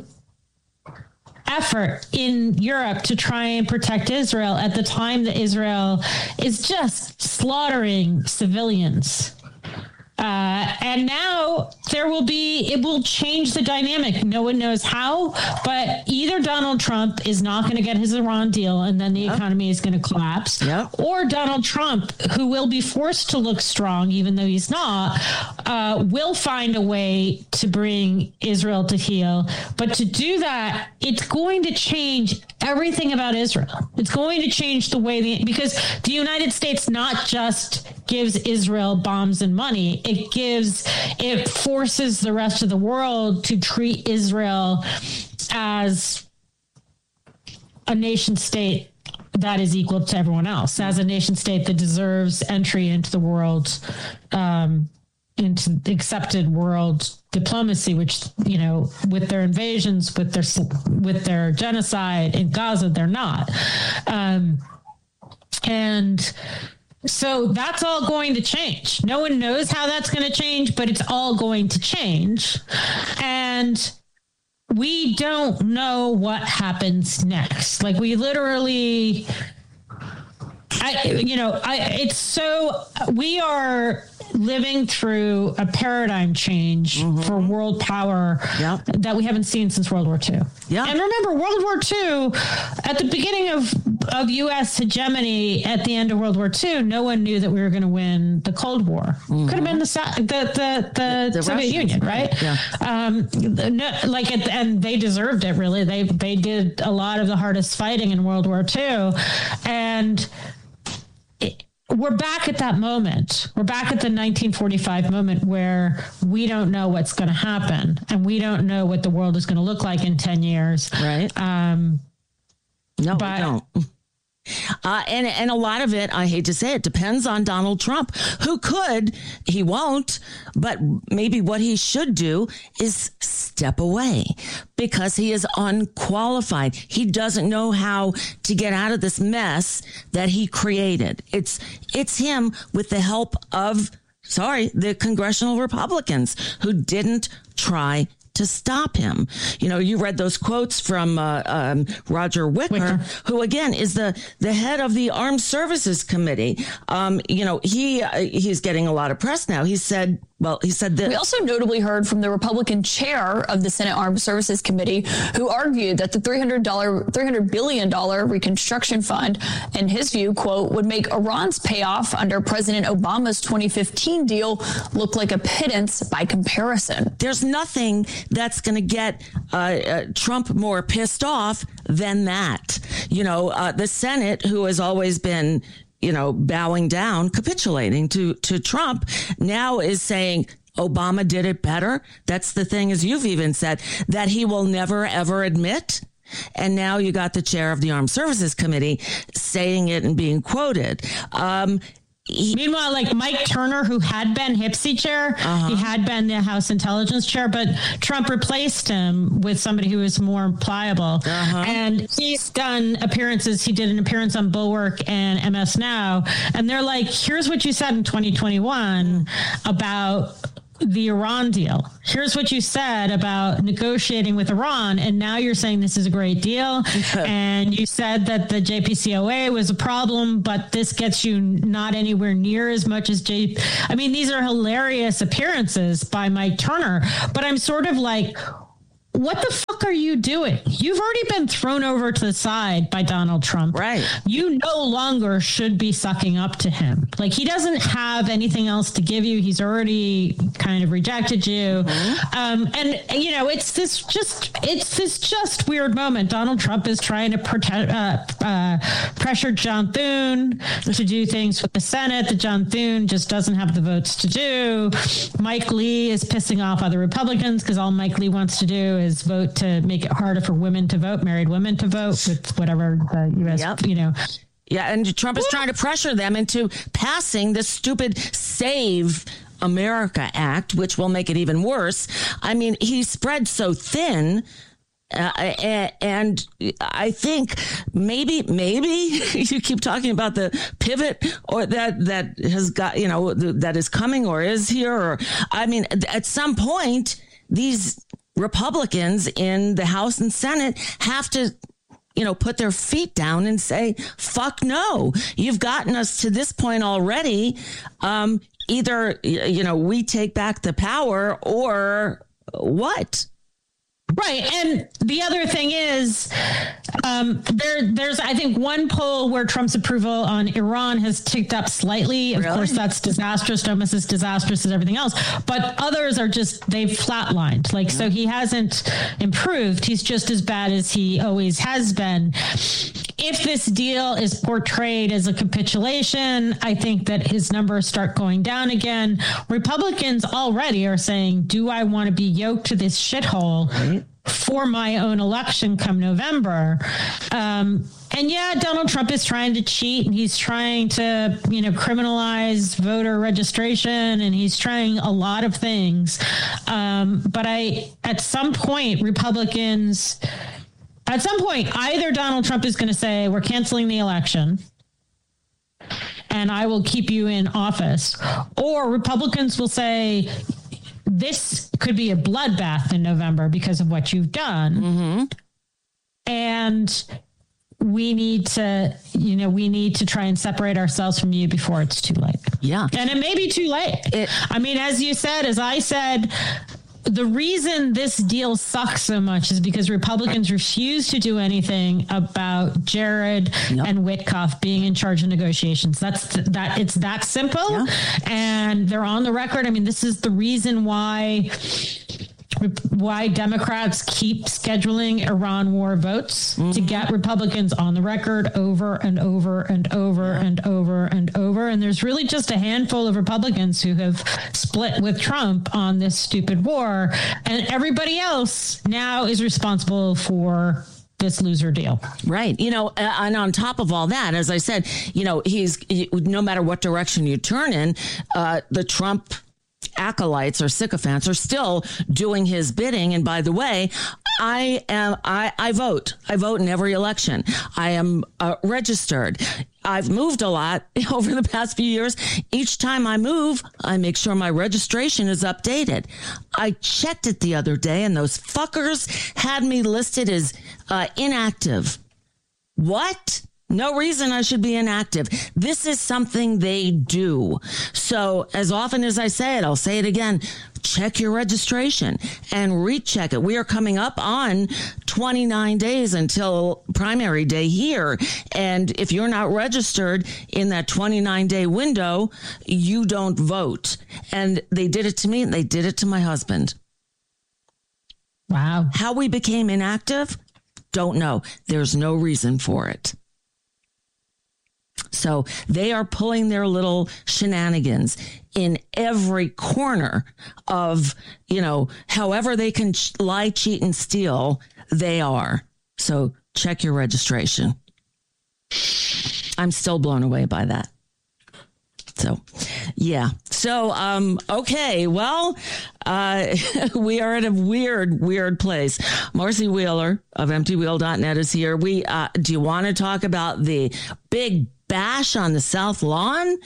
effort in Europe to try and protect Israel at the time that Israel is just slaughtering civilians. Uh, and now there will be, it will change the dynamic. No one knows how, but either Donald Trump is not going to get his Iran deal and then the yep. economy is going to collapse, yep. or Donald Trump, who will be forced to look strong, even though he's not, uh, will find a way to bring Israel to heel. But to do that, it's going to change everything about Israel. It's going to change the way, the, because the United States not just gives Israel bombs and money, it gives, it forces the rest of the world to treat Israel as a nation state that is equal to everyone else, as a nation state that deserves entry into the world, um, into accepted world diplomacy, which, you know, with their invasions, with their, with their genocide in Gaza, they're not. Um, and So that's all going to change. No one knows how that's going to change, but it's all going to change. And we don't know what happens next. Like, we literally, I, you know, I, it's so, we are living through a paradigm change mm-hmm. for world power yep. that we haven't seen since World War Two. Yeah. And remember, World War Two, at the beginning of, of U S hegemony at the end of World War Two, no one knew that we were going to win the Cold War. Mm-hmm. Could have been the the the, the, the Soviet Russians, Union, right? Yeah. Um, no, like, at the, and they deserved it, really. They they did a lot of the hardest fighting in World War Two, and it, we're back at that moment. We're back at the nineteen forty-five moment where we don't know what's going to happen, and we don't know what the world is going to look like in ten years. Right. Um, no, but, we don't. Uh, and, and a lot of it, I hate to say it, depends on Donald Trump, who could, he won't, but maybe what he should do is step away because he is unqualified. He doesn't know how to get out of this mess that he created. It's, it's him with the help of, sorry, the congressional Republicans who didn't try to stop him. You know, you read those quotes from uh, um, Roger Wicker, Wicker, who again is the the head of the Armed Services Committee. Um, you know, he uh, he's getting a lot of press now. He said, well, he said that. We also notably heard from the Republican chair of the Senate Armed Services Committee, who argued that the three hundred billion dollars Reconstruction Fund, in his view, quote, would make Iran's payoff under President Obama's twenty fifteen deal look like a pittance by comparison. There's nothing that's going to get uh, uh, Trump more pissed off than that. You know, uh, the Senate, who has always been, you know, bowing down, capitulating to, to Trump, now is saying Obama did it better. That's the thing, as you've even said, that he will never, ever admit. And now you got the chair of the Armed Services Committee saying it and being quoted. Um, He, Meanwhile, like Mike Turner, who had been HPSCI chair, uh-huh. he had been the House Intelligence chair, but Trump replaced him with somebody who was more pliable. Uh-huh. And he's done appearances. He did an appearance on Bulwark and M S Now. And they're like, here's what you said in twenty twenty-one about the Iran deal. Here's what you said about negotiating with Iran, and now you're saying this is a great deal. And you said that the J P C O A was a problem, but this gets you not anywhere near as much as J. I mean, these are hilarious appearances by Mike Turner, but I'm sort of like, what the fuck are you doing? You've already been thrown over to the side by Donald Trump. Right. You no longer should be sucking up to him. Like, he doesn't have anything else to give you. He's already kind of rejected you. Mm-hmm. Um, and, you know, it's this just, it's this just weird moment. Donald Trump is trying to protect, uh, uh, pressure John Thune to do things with the Senate that John Thune just doesn't have the votes to do. Mike Lee is pissing off other Republicans because all Mike Lee wants to do is is vote to make it harder for women to vote, married women to vote with whatever the U S, yep. you know. Yeah, and Trump is trying to pressure them into passing this stupid Save America Act, which will make it even worse. I mean, he's spread so thin. Uh, and I think maybe, maybe you keep talking about the pivot or that, that has got, you know, that is coming or is here. Or, I mean, at some point, these Republicans in the House and Senate have to, you know, put their feet down and say, fuck no, you've gotten us to this point already. Um, either, you know, we take back the power or what? Right. And the other thing is, um, there, there's, I think, one poll where Trump's approval on Iran has ticked up slightly. Of really? course, that's disastrous, almost as disastrous as everything else. But others are just, they've flatlined. Like, yeah. So he hasn't improved. He's just as bad as he always has been. If this deal is portrayed as a capitulation, I think that his numbers start going down again. Republicans already are saying, do I want to be yoked to this shithole right. for my own election come November? Um, and yeah, Donald Trump is trying to cheat, and he's trying to, you know, criminalize voter registration, and he's trying a lot of things. Um, but I, at some point, Republicans... At some point, either Donald Trump is going to say, we're canceling the election and I will keep you in office, or Republicans will say, this could be a bloodbath in November because of what you've done. Mm-hmm. And we need to, you know, we need to try and separate ourselves from you before it's too late. Yeah. And it may be too late. It, I mean, as you said, as I said, the reason this deal sucks so much is because Republicans refuse to do anything about Jared yep. and Witkoff being in charge of negotiations. That's th- that. It's that simple. Yeah. And they're on the record. I mean, this is the reason why why Democrats keep scheduling Iran war votes mm-hmm. to get Republicans on the record over and over and over yeah. and over and over. And there's really just a handful of Republicans who have split with Trump on this stupid war. And everybody else now is responsible for this loser deal. Right. You know, and on top of all that, as I said, you know, he's no matter what direction you turn in, uh, the Trump acolytes or sycophants are still doing his bidding. And by the way, I am, I, I vote. I vote in every election. I am uh, registered. I've moved a lot over the past few years. Each time I move, I make sure my registration is updated. I checked it the other day and those fuckers had me listed as uh, inactive. What? No reason I should be inactive. This is something they do. So as often as I say it, I'll say it again. Check your registration and recheck it. We are coming up on twenty-nine days until primary day here. And if you're not registered in that twenty-nine day window, you don't vote. And they did it to me and they did it to my husband. Wow. How we became inactive? Don't know. There's no reason for it. So they are pulling their little shenanigans in every corner of, you know, however they can lie, cheat, and steal, they are. So check your registration. I'm still blown away by that. So, yeah. So, um, okay. Well, uh, we are at a weird, weird place. Marcy Wheeler of empty wheel dot net is here. We, uh, do you want to talk about the big bash on the South Lawn,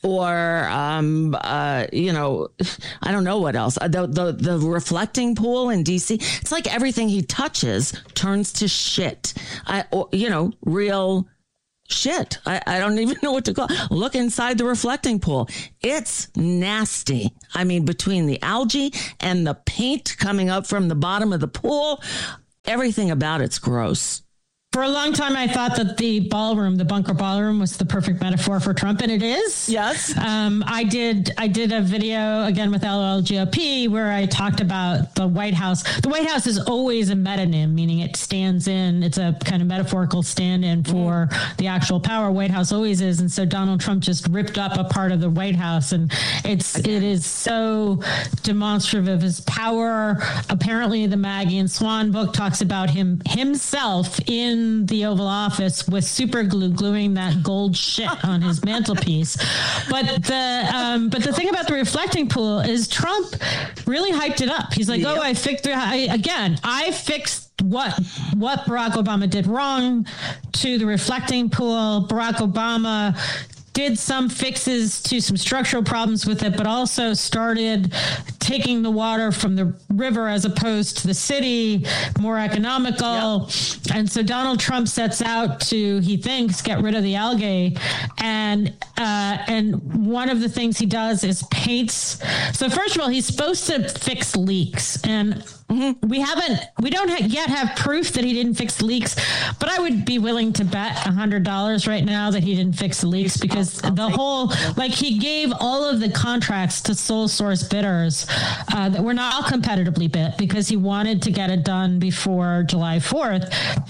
or, um, uh, you know, I don't know what else. The, the, the reflecting pool in D C. It's like everything he touches turns to shit. I, or, you know, real shit. I, I don't even know what to call it. Look inside the reflecting pool. It's nasty. I mean, between the algae and the paint coming up from the bottom of the pool, everything about it's gross. For a long time, I thought that the ballroom, the bunker ballroom, was the perfect metaphor for Trump, and it is. Yes. Um, I did. I did a video again with L L G O P where I talked about the White House. The White House is always a metonym, meaning it stands in. It's a kind of metaphorical stand-in for mm. the actual power. White House always is, and so Donald Trump just ripped up a part of the White House, and it's okay. It is so demonstrative of his power. Apparently, the Maggie and Swan book talks about him himself in the Oval Office with super glue gluing that gold shit on his mantelpiece. But the um, but the thing about the reflecting pool is Trump really hyped it up. He's like, yep. oh, I fixed it. I, again, I fixed what what Barack Obama did wrong to the reflecting pool. Barack Obama did some fixes to some structural problems with it, but also started taking the water from the river as opposed to the city, more economical. Yep. And so Donald Trump sets out to, he thinks, get rid of the algae. And uh, and one of the things he does is paints. So first of all, he's supposed to fix leaks. And Mm-hmm. We haven't, we don't ha- yet have proof that he didn't fix the leaks, but I would be willing to bet a hundred dollars right now that he didn't fix the leaks because I'll, I'll the whole, it. like he gave all of the contracts to sole source bidders uh, that were not all competitively bid because he wanted to get it done before July fourth.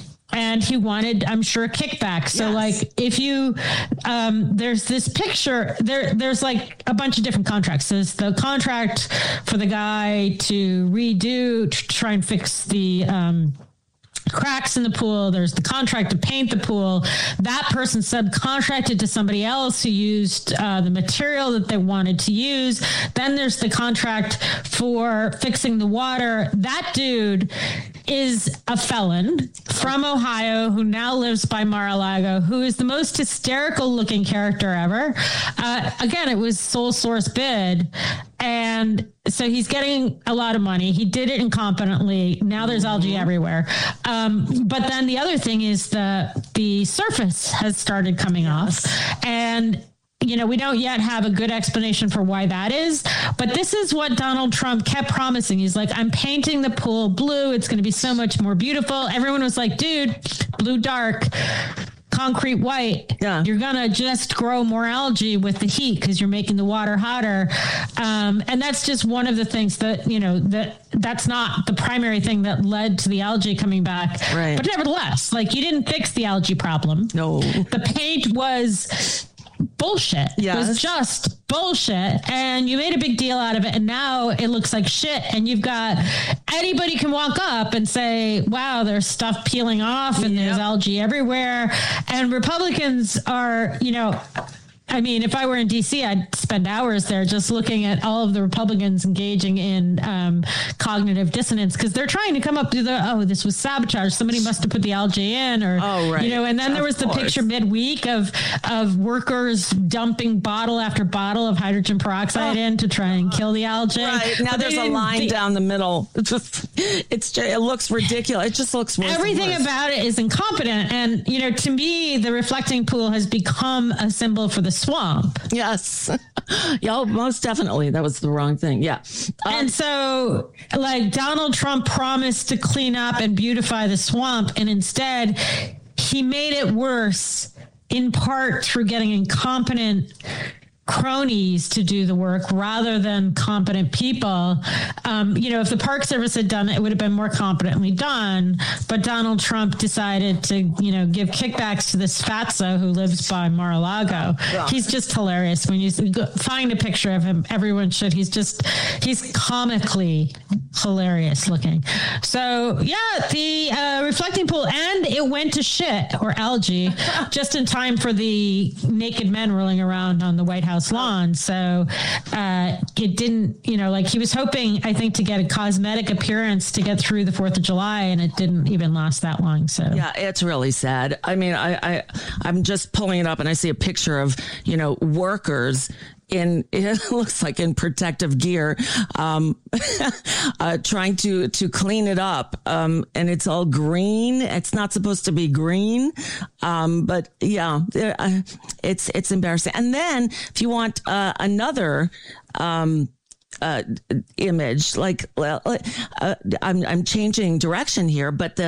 And he wanted, I'm sure, kickback. So, yes. like, if you, um, there's this picture, there, there's like a bunch of different contracts. There's the contract for the guy to redo, to try and fix the, um, cracks in the pool. There's the contract to paint the pool. That person subcontracted to somebody else who used uh, the material that they wanted to use. Then there's the contract for fixing the water. That dude is a felon from Ohio who now lives by Mar-a-Lago, who is the most hysterical looking character ever. Uh, again, it was sole source bid. And so he's getting a lot of money. He did it incompetently. Now there's algae everywhere. Um, but then the other thing is the the surface has started coming yes. off. And you know, we don't yet have a good explanation for why that is, but this is what Donald Trump kept promising. He's like, I'm painting the pool blue. It's going to be so much more beautiful. Everyone was like, dude, blue dark, concrete white. Yeah. You're going to just grow more algae with the heat because you're making the water hotter. Um, and that's just one of the things that, you know, that that's not the primary thing that led to the algae coming back. Right. But nevertheless, like you didn't fix the algae problem. No. The paint was bullshit. Yes. It was just bullshit. And you made a big deal out of it. And now it looks like shit. And you've got anybody can walk up and say, wow, there's stuff peeling off and yep. there's algae everywhere. And Republicans are, you know, I mean, if I were in D C, I'd spend hours there just looking at all of the Republicans engaging in um, cognitive dissonance because they're trying to come up to the, oh, this was sabotage. Somebody must have put the algae in or, oh, right. you know, and then of there was the course. picture midweek of, of workers dumping bottle after bottle of hydrogen peroxide oh. in to try and kill the algae. Right. Now but there's a line they, down the middle. It's just, it's just, it looks ridiculous. It just looks worse. Everything worse. about it is incompetent. And, you know, to me, the reflecting pool has become a symbol for the swamp. Yes. Yeah, most definitely. That was the wrong thing. Yeah. Um, and so like Donald Trump promised to clean up and beautify the swamp. And instead he made it worse in part through getting incompetent cronies to do the work rather than competent people. Um, you know, if the Park Service had done it, it would have been more competently done. But Donald Trump decided to, you know, give kickbacks to this fatso who lives by Mar-a-Lago. Yeah. He's just hilarious. When you find a picture of him, everyone should. He's just, he's comically hilarious looking. So, yeah, the uh, reflecting swimming pool, and it went to shit or algae just in time for the naked men rolling around on the White House lawn. So uh, it didn't, you know, like he was hoping, I think, to get a cosmetic appearance to get through the fourth of July, and it didn't even last that long. So yeah, it's really sad. I mean, I, I I'm just pulling it up and I see a picture of, you know, workers in, it looks like in protective gear, um, uh, trying to, to clean it up. Um, and it's all green. It's not supposed to be green. Um, but yeah, it's, it's embarrassing. And then if you want, uh, another, um, uh, image, like, well, uh, I'm, I'm changing direction here, but the